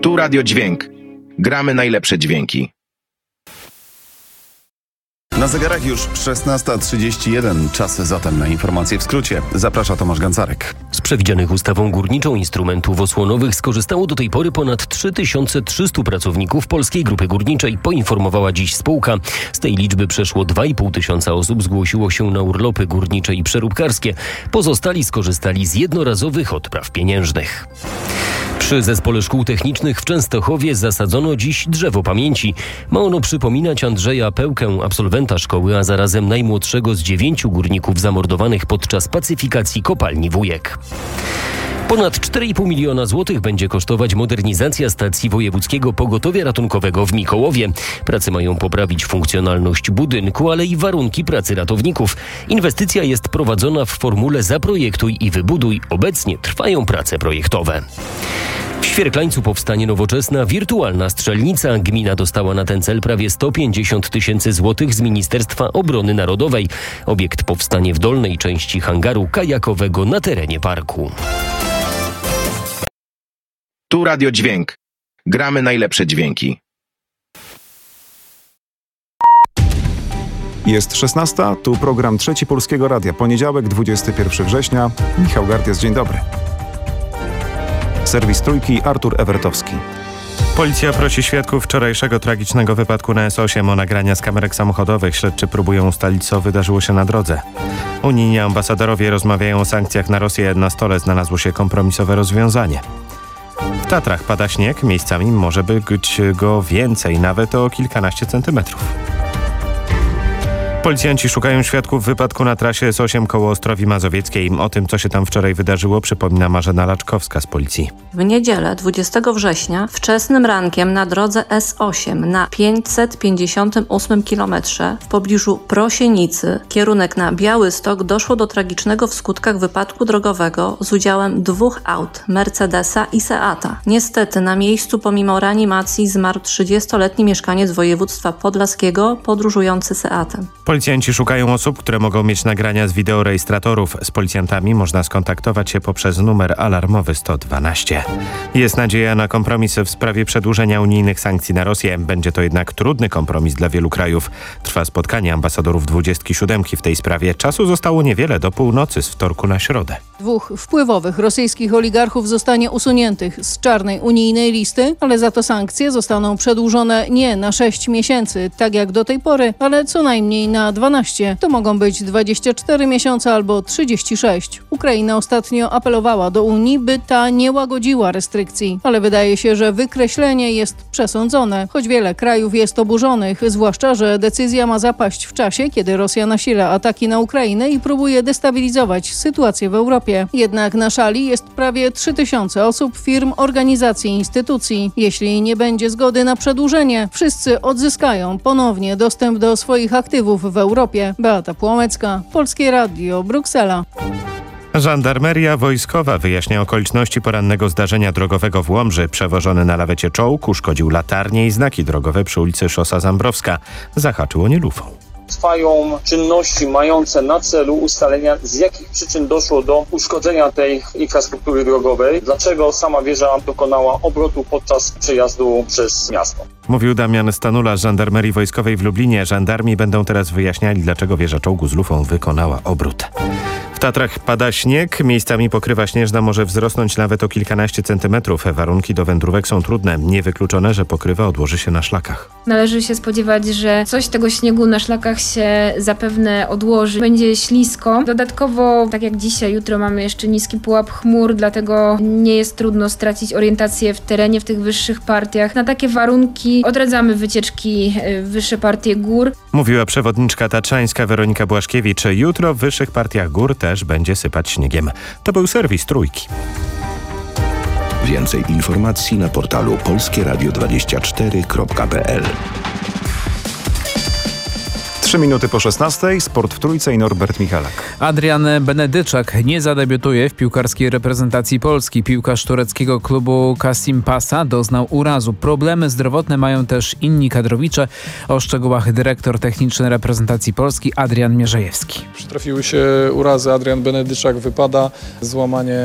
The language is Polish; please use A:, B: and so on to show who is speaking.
A: Tu Radio Dźwięk. Gramy najlepsze dźwięki.
B: Na zegarach już 16:31. Czas zatem na informacje w skrócie. Zaprasza Tomasz Gancarek.
C: Z przewidzianych ustawą górniczą instrumentów osłonowych skorzystało do tej pory ponad 3300 pracowników Polskiej Grupy Górniczej, poinformowała dziś spółka. Z tej liczby przeszło 2500 osób zgłosiło się na urlopy górnicze i przeróbkarskie. Pozostali skorzystali z jednorazowych odpraw pieniężnych. Przy Zespole Szkół Technicznych w Częstochowie zasadzono dziś drzewo pamięci. Ma ono przypominać Andrzeja Pełkę, absolwenta szkoły, a zarazem najmłodszego z 9 górników zamordowanych podczas pacyfikacji kopalni Wujek. Ponad 4,5 miliona złotych będzie kosztować modernizacja stacji wojewódzkiego pogotowia ratunkowego w Mikołowie. Prace mają poprawić funkcjonalność budynku, ale i warunki pracy ratowników. Inwestycja jest prowadzona w formule zaprojektuj i wybuduj. Obecnie trwają prace projektowe. W Świerklańcu powstanie nowoczesna wirtualna strzelnica. Gmina dostała na ten cel prawie 150 000 złotych z Ministerstwa Obrony Narodowej. Obiekt powstanie w dolnej części hangaru kajakowego na terenie parku.
A: Tu Radio Dźwięk. Gramy najlepsze dźwięki.
D: Jest 16, tu program Trzeci Polskiego Radia. Poniedziałek, 21 września. Michał Gardias, dzień dobry. Serwis Trójki, Artur Ewertowski.
E: Policja prosi świadków wczorajszego tragicznego wypadku na S8 o nagrania z kamerek samochodowych. Śledczy próbują ustalić, co wydarzyło się na drodze. Unijni ambasadorowie rozmawiają o sankcjach na Rosję. Na stole znalazło się kompromisowe rozwiązanie. W Tatrach pada śnieg, miejscami może być go więcej, nawet o kilkanaście centymetrów. Policjanci szukają świadków wypadku na trasie S8 koło Ostrowi Mazowieckiej. O tym, co się tam wczoraj wydarzyło, przypomina Marzena Laczkowska z policji.
F: W niedzielę 20 września wczesnym rankiem na drodze S8 na 558 km w pobliżu Prosienicy, kierunek na Białystok, doszło do tragicznego w skutkach wypadku drogowego z udziałem 2 aut, Mercedesa i Seata. Niestety na miejscu pomimo reanimacji zmarł 30-letni mieszkaniec województwa podlaskiego podróżujący Seatem.
E: Policjanci szukają osób, które mogą mieć nagrania z wideorejestratorów. Z policjantami można skontaktować się poprzez numer alarmowy 112. Jest nadzieja na kompromis w sprawie przedłużenia unijnych sankcji na Rosję. Będzie to jednak trudny kompromis dla wielu krajów. Trwa spotkanie ambasadorów 27 w tej sprawie. Czasu zostało niewiele, do północy z wtorku na środę.
G: 2 wpływowych rosyjskich oligarchów zostanie usuniętych z czarnej unijnej listy, ale za to sankcje zostaną przedłużone nie na 6 miesięcy, tak jak do tej pory, ale co najmniej na 12. To mogą być 24 miesiące albo 36. Ukraina ostatnio apelowała do Unii, by ta nie łagodziła restrykcji, ale wydaje się, że wykreślenie jest przesądzone, choć wiele krajów jest oburzonych, zwłaszcza, że decyzja ma zapaść w czasie, kiedy Rosja nasila ataki na Ukrainę i próbuje destabilizować sytuację w Europie. Jednak na szali jest prawie 3000 osób, firm, organizacji i instytucji. Jeśli nie będzie zgody na przedłużenie, wszyscy odzyskają ponownie dostęp do swoich aktywów w Europie. Beata Płomecka, Polskie Radio, Bruksela.
E: Żandarmeria wojskowa wyjaśnia okoliczności porannego zdarzenia drogowego w Łomży. Przewożony na lawecie czołg uszkodził latarnie i znaki drogowe przy ulicy Szosa Zambrowska. Zahaczyło nie lufą.
H: Trwają czynności mające na celu ustalenia, z jakich przyczyn doszło do uszkodzenia tej infrastruktury drogowej, dlaczego sama wieża dokonała obrotu podczas przejazdu przez miasto.
E: Mówił Damian Stanula z Żandarmerii Wojskowej w Lublinie. Żandarmi będą teraz wyjaśniali, dlaczego wieża czołgu z lufą wykonała obrót. W Tatrach pada śnieg, miejscami pokrywa śnieżna może wzrosnąć nawet o kilkanaście centymetrów. Warunki do wędrówek są trudne. Niewykluczone, że pokrywa odłoży się na szlakach.
I: Należy się spodziewać, że coś tego śniegu na szlakach się zapewne odłoży. Będzie ślisko. Dodatkowo, tak jak dzisiaj, jutro mamy jeszcze niski pułap chmur, dlatego nie jest trudno stracić orientację w terenie w tych wyższych partiach. Na takie warunki odradzamy wycieczki w wyższe partie gór.
E: Mówiła przewodniczka tatrzańska Weronika Błaszkiewicz. Jutro w wyższych partiach gór też będzie sypać śniegiem. To był serwis Trójki.
J: Więcej informacji na portalu polskieradio24.pl.
D: 3 minuty po 16, sport w Trójce i Norbert Michalak.
K: Adrian Benedyczak nie zadebiutuje w piłkarskiej reprezentacji Polski. Piłkarz tureckiego klubu Kasimpasa doznał urazu. Problemy zdrowotne mają też inni kadrowicze. O szczegółach dyrektor techniczny reprezentacji Polski Adrian Mierzejewski.
L: Trafiły się urazy, Adrian Benedyczak wypada, złamanie